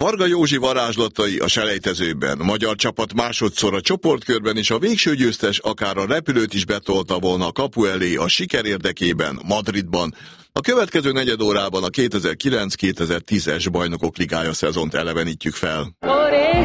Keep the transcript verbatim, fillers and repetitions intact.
Varga Józsi varázslatai a selejtezőben, a magyar csapat másodszor a csoportkörben, és a végső győztes akár a repülőt is betolta volna a kapu elé a siker érdekében, Madridban. A következő negyed órában a kétezer-kilenc kétezer-tízes Bajnokok Ligája szezont elevenítjük fel.